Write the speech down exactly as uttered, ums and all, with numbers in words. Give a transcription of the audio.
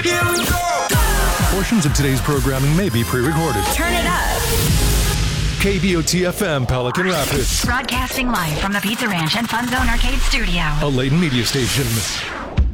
Here we go! Portions of today's programming may be pre-recorded. Turn it up. K B O T F M, Pelican Rapids. Broadcasting live from the Pizza Ranch and Fun Zone Arcade Studio. A Layton media station.